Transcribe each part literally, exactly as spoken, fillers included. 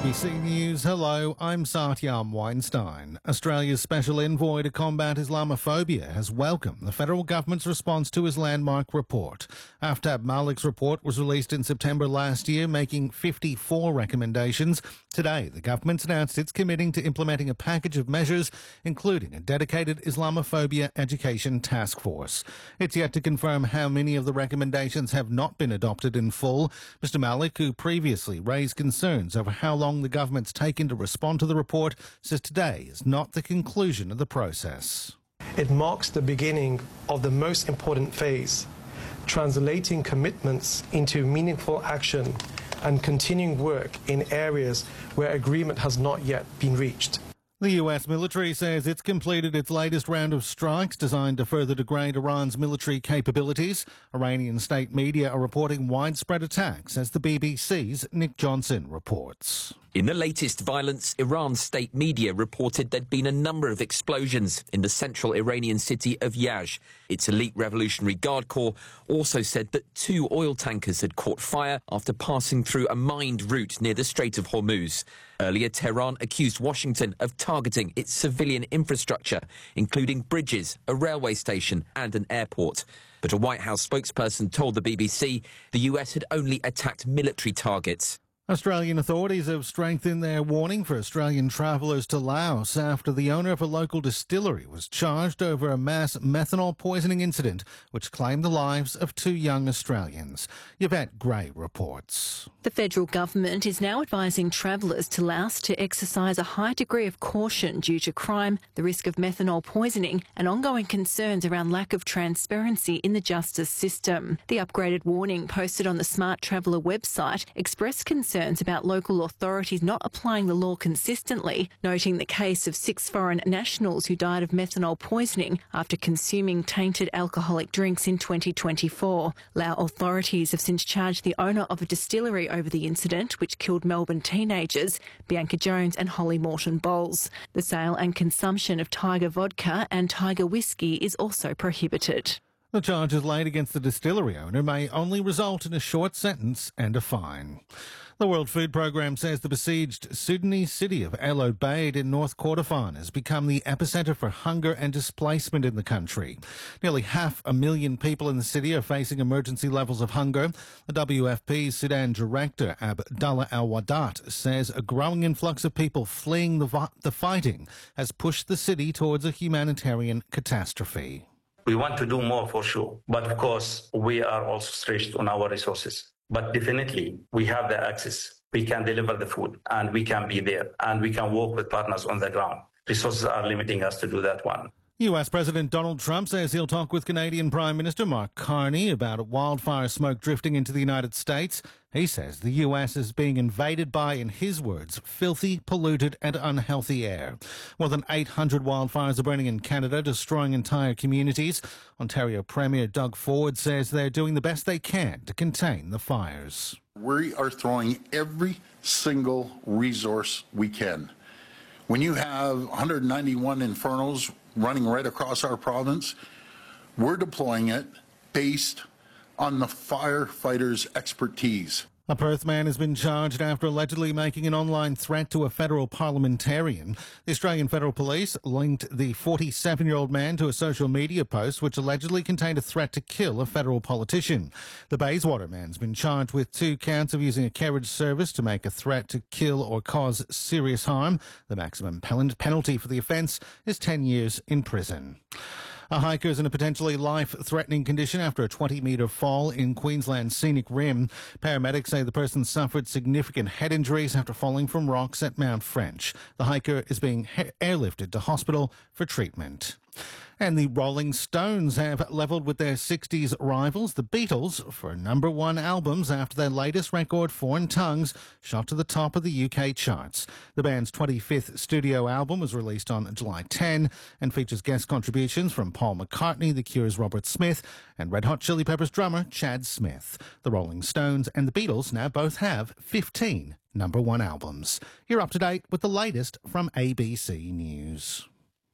B C News, hello, I'm Satyam Weinstein. Australia's special envoy to combat Islamophobia has welcomed the federal government's response to his landmark report. Aftab Malik's report was released in September last year, making fifty-four recommendations. Today, the government's announced it's committing to implementing a package of measures, including a dedicated Islamophobia education task force. It's yet to confirm how many of the recommendations have not been adopted in full. Mister Malik, who previously raised concerns over how long the government's taken to respond to the report, says today is not the conclusion of the process. It marks the beginning of the most important phase, translating commitments into meaningful action and continuing work in areas where agreement has not yet been reached. The U S military says it's completed its latest round of strikes designed to further degrade Iran's military capabilities. Iranian state media are reporting widespread attacks, as the B B C's Nick Johnson reports. In the latest violence, Iran's state media reported there'd been a number of explosions in the central Iranian city of Yazd. Its elite Revolutionary Guard Corps also said that two oil tankers had caught fire after passing through a mined route near the Strait of Hormuz. Earlier, Tehran accused Washington of targeting its civilian infrastructure, including bridges, a railway station and an airport. But a White House spokesperson told the B B C the U S had only attacked military targets. Australian authorities have strengthened their warning for Australian travellers to Laos after the owner of a local distillery was charged over a mass methanol poisoning incident which claimed the lives of two young Australians. Yvette Gray reports. The federal government is now advising travellers to Laos to exercise a high degree of caution due to crime, the risk of methanol poisoning and ongoing concerns around lack of transparency in the justice system. The upgraded warning posted on the Smart Traveller website expressed concern about local authorities not applying the law consistently, noting the case of six foreign nationals who died of methanol poisoning after consuming tainted alcoholic drinks in twenty twenty-four. Lao authorities have since charged the owner of a distillery over the incident, which killed Melbourne teenagers, Bianca Jones and Holly Morton Bowles. The sale and consumption of Tiger vodka and Tiger whiskey is also prohibited. The charges laid against the distillery owner may only result in a short sentence and a fine. The World Food Programme says the besieged Sudanese city of El Obeid in North Kordofan has become the epicentre for hunger and displacement in the country. Nearly half a million people in the city are facing emergency levels of hunger. The W F P's Sudan director, Abdallah Al-Wadat, says a growing influx of people fleeing the, the fighting has pushed the city towards a humanitarian catastrophe. We want to do more for sure, but of course we are also stretched on our resources. But definitely we have the access. We can deliver the food and we can be there and we can work with partners on the ground. Resources are limiting us to do that one. U S President Donald Trump says he'll talk with Canadian Prime Minister Mark Carney about wildfire smoke drifting into the United States. He says the U S is being invaded by, in his words, filthy, polluted and unhealthy air. More than eight hundred wildfires are burning in Canada, destroying entire communities. Ontario Premier Doug Ford says they're doing the best they can to contain the fires. We are throwing every single resource we can. When you have one hundred ninety-one infernos running right across our province, we're deploying it based on the firefighters' expertise. A Perth man has been charged after allegedly making an online threat to a federal parliamentarian. The Australian Federal Police linked the forty-seven-year-old man to a social media post which allegedly contained a threat to kill a federal politician. The Bayswater man's been charged with two counts of using a carriage service to make a threat to kill or cause serious harm. The maximum penalty for the offence is ten years in prison. A hiker is in a potentially life-threatening condition after a twenty-metre fall in Queensland's Scenic Rim. Paramedics say the person suffered significant head injuries after falling from rocks at Mount French. The hiker is being airlifted to hospital for treatment. And the Rolling Stones have levelled with their sixties rivals, the Beatles, for number one albums after their latest record, Foreign Tongues, shot to the top of the U K charts. The band's twenty-fifth studio album was released on July tenth and features guest contributions from Paul McCartney, The Cure's Robert Smith, and Red Hot Chili Peppers drummer Chad Smith. The Rolling Stones and the Beatles now both have fifteen number one albums. You're up to date with the latest from A B C News.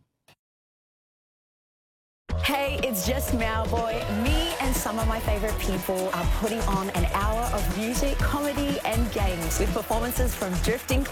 Hey, it's just Mauboy. Me and some of my favourite people are putting on an hour of music, comedy and games with performances from Drifting